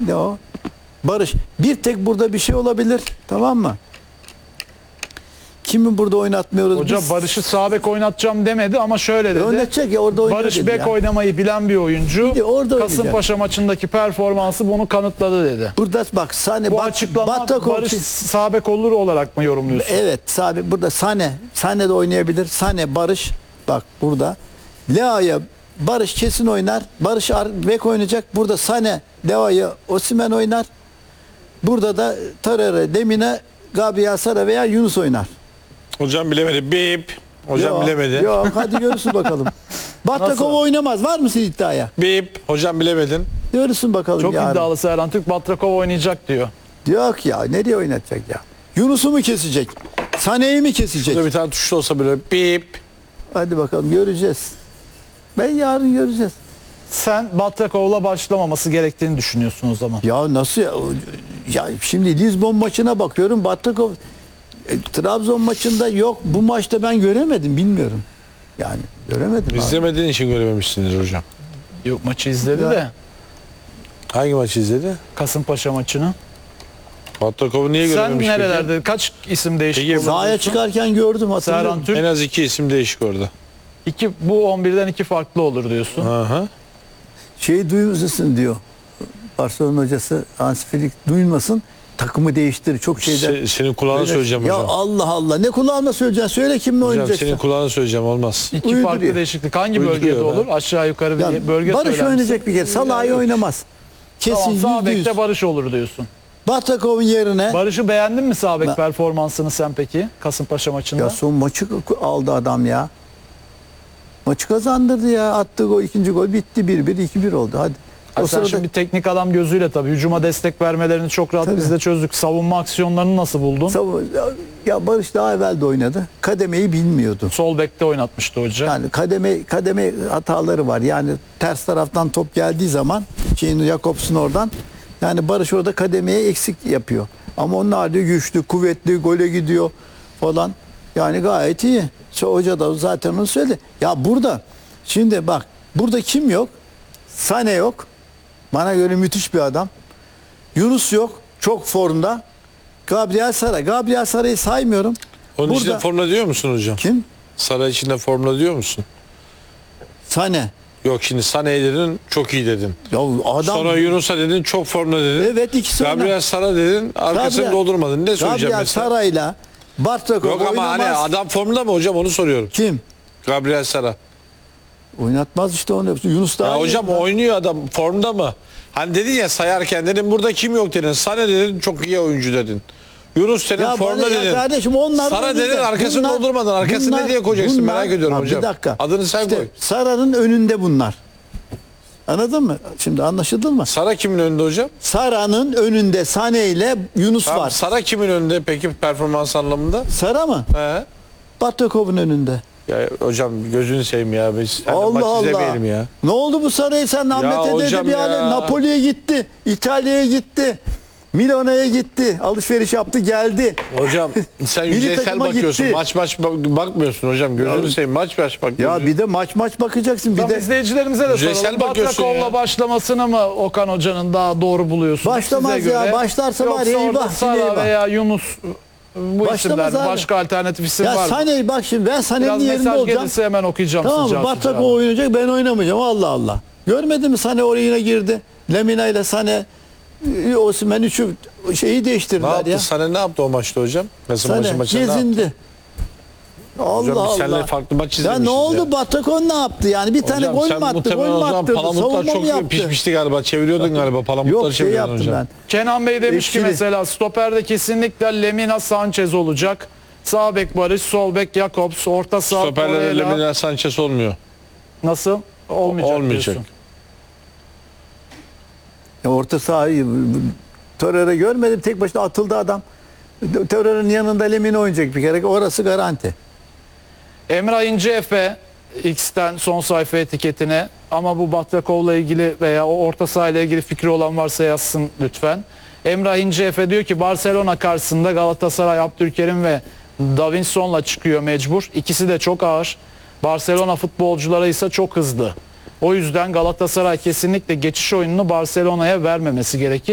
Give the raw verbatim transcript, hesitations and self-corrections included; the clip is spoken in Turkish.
Ne o? Barış. Bir tek burada bir şey olabilir. Tamam mı? Kimi burada oynatmıyoruz Hoca biz? Barış'ı sağ bek oynatacağım demedi ama şöyle dedi. Oynatacak ya, orada oynuyor Barış dedi bek ya. oynamayı bilen bir oyuncu. Bir de orada Kasımpaşa maçındaki performansı bunu kanıtladı dedi. Burada bak Sane, Bu Bat, açıklama Batakov, Barış sağ bek olur olarak mı yorumluyorsun? evet Sane burada Sane, Sane de oynayabilir. Sane, Barış bak burada. Lea'ya Barış kesin oynar. Barış bek oynayacak. Burada Sane, Lea'yı Osimhen oynar. Burada da Torreira, Lemina, Gabriel Sara veya Yunus oynar. Hocam bilemedi. Bip. Hocam Yok, bilemedi. Yok hadi görürsün bakalım. Batakov oynamaz. Var mısın iddiaya? Bip. Hocam bilemedin. Görürsün bakalım Çok yarın. iddialı Serhan Türk. Batrakov oynayacak diyor. Yok ya, nereye oynatacak ya? Yunus'u mu kesecek? Sane'yi mi kesecek? Burada bir tane tuşlu olsa böyle bip. Hadi bakalım göreceğiz. Ben yarın göreceğiz. Sen Batrakov'la başlamaması gerektiğini düşünüyorsun o zaman. Ya nasıl ya? Ya şimdi Lizbon maçına bakıyorum. Batakov e, Trabzon maçında yok. Bu maçta ben göremedim, bilmiyorum. Yani göremedim. abi. İzlemediğin için görememişsiniz hocam. Yok, maçı izledi Ya. de. Hangi maçı izledi? Kasımpaşa maçını. Batrakov'u niye Sen görememiş peki? nerelerde? Kaç isim değişikliği Peki, oldu Sahaya diyorsun? çıkarken gördüm, hatırlıyorum. Serhan Türk En az iki isim değişik orada. iki, bu on birden iki farklı olur diyorsun. Aha. Şeyi duymasın diyor. Barcelona hocası Hansi Flick duymasın. Takımı değiştir. Çok şeyden. Se, senin kulağına Öyle- söyleyeceğim ya hocam. Allah Allah. Ne kulağına söyleyeceksin? Söyle kimle Hocam oynayacaksın? senin kulağına söyleyeceğim, olmaz. İki Uyduruyor. farklı değişiklik. Hangi Uyduruyor bölgede be. olur? Aşağı yukarı bir Ya bölge Barış söyler misin? oynayacak bir kere. Salah'ı oynamaz. Kesin Tamam, sağ yüzde yüz. bekte Barış olur diyorsun. Batakov'un yerine Barış'ı beğendin mi sağ bek Ben- performansını sen peki Kasımpaşa maçında? ya son maçı aldı adam ya. Maçı kazandırdı ya. Attığı gol, ikinci gol bitti. bir bir, iki bir oldu. Hadi. Ha, O sen sırada şimdi teknik adam gözüyle tabii hücuma destek vermelerini çok rahat Tabii. biz de çözdük. Savunma aksiyonlarını nasıl buldun? savun- ya, ya Barış daha evvel de oynadı. Kademeyi bilmiyordu. Sol bekte oynatmıştı hoca. Yani kademe kademe hataları var. Yani ters taraftan top geldiği zaman şeyin Jakobs'un oradan, yani Barış orada kademeye eksik yapıyor. Ama onun hali güçlü, kuvvetli, gole gidiyor falan. Yani gayet iyi. Şu hoca da zaten onu söyledi. Ya burada şimdi bak, burada kim yok? Sane yok. Bana göre müthiş bir adam. Yunus yok. Çok formda. Gabriel Sara. Gabriel Sara'yı saymıyorum. Onun Burada içinde formla diyor musun hocam? kim? Saray içinde formla diyor musun? Sane. Yok, şimdi Sane'ye dedin, çok iyi dedin. Ya adam Sonra Yunus'a dedin, çok formda dedin. Evet, ikisi oynar. Gabriel Sara dedin, arkasını Gabriel- doldurmadın. Ne söyleyeceğim Gabriel mesela? Sara'yla Bartrakov Yok ama oynamaz. hani adam formda mı hocam, onu soruyorum. Kim? Gabriel Sara. Oynatmaz işte onu. Yunus daha Ya iyi hocam oynar. oynuyor adam, formda mı? Hani dedin ya, sayarken dedin burada kim yok dedin. Sane dedin, çok iyi oyuncu dedin. Yunus dedin, Ya formda bana ya dedin. kardeşim, onlar Sara oynayacak. dedin, arkasını Bunlar- doldurmadın. Arkasını bunlar- ne diye koyacaksın, bunlar- merak ediyorum Ha, hocam. Bir dakika. Adını sen İşte koy. Sara'nın önünde bunlar. Anladın mı? Şimdi anlaşıldı mı? Sara kimin önünde hocam? Sara'nın önünde Sane ile Yunus Tamam, var. Sara kimin önünde peki performans anlamında? Sara mı? He? Bartrakov'un önünde. Ya hocam gözünü seveyim ya. Biz sen de Allah maç Allah. izlemeyelim ya. Ne oldu bu Sara'yı sen Ahmet'e hocam dedi bir hale. ya. Napoli'ye gitti. İtalya'ya gitti. Milano'ya gitti. Alışveriş yaptı, geldi. Hocam sen Milli yüzeysel takıma bakıyorsun. gitti. Maç maç bak- bakmıyorsun hocam. Gözünü Ya- seveyim. Maç maç bak. Ya gözünü- bir de maç maç bakacaksın. Bir Tamam, de izleyicilerimize de Yüzeysel soralım. bakıyorsun Batrakov'la ya. başlamasını mı Okan Hoca'nın daha doğru buluyorsunuz? Başlamaz size ya. göre? Başlarsa var Yoksa ya, orada eyvah, Sara eyvah. veya Yunus, bu Başlamaz isimler abi. başka alternatif isim ya var mı? Sane'yi bak şimdi, ben Sane'nin Biraz yerinde mesaj olacağım. gelirse hemen okuyacağım. Tamam mı? sıcağı Bartrakov sıcağına. oynayacak, ben oynamayacağım. Allah Allah. Görmedin mi, Sane oyuna girdi. Lemina ile Sane, Osimhen üçü şeyi Ne değiştirdiler yaptı? ya. Sana ne yaptı o maçta hocam? Kasımpaşa Sane maçında ne yaptı? gezindi. Allah Hocam biz seninle Allah. farklı maç Ya izlemişiz ne oldu, ya. Batakov ne yaptı yani? Bir tane Hocam gol sen mü attı, muhtemelen gol o mü zaman attırdı, palamutlar savunma mı çok yaptı? pişmişti galiba. Çeviriyordun galiba. Palamutları Yok, şey çeviriyordun yaptım hocam. ben. Kenan Bey demiş ki Ekşili. mesela stoperde kesinlikle Lemina Sanchez olacak. Sağ bek Barış, sol bek Jakobs, orta saha Stoperlerde Torreira. Lemina Sanchez olmuyor. Nasıl? Olmayacak, Olmayacak. diyorsun. Ya orta sahayı Torreira görmedim, tek başına atıldı adam. Torreira'nın yanında Lemina oynayacak bir kere, orası garanti. Emrah İnce Efe X'ten son sayfa etiketine, ama bu Batrakov'la ilgili veya o orta saha ile ilgili fikri olan varsa yazsın lütfen. Emrah İnce Efe diyor ki Barcelona karşısında Galatasaray Abdülkerim ve Davinson'la çıkıyor mecbur. İkisi de çok ağır. Barcelona futbolcuları ise çok hızlı. O yüzden Galatasaray kesinlikle geçiş oyununu Barcelona'ya vermemesi gerekir.